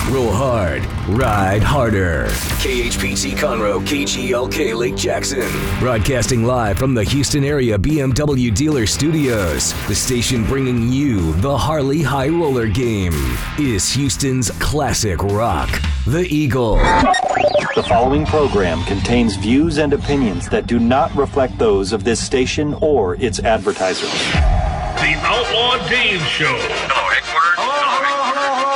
Roll hard, ride harder. KHPT Conroe, KGLK Lake Jackson. Broadcasting live from the Houston area BMW dealer studios. The station bringing you the Harley High Roller game is Houston's classic rock, the Eagle. The following program contains views and opinions that do not reflect those of this station or its advertisers. The Outlaw Dave Show.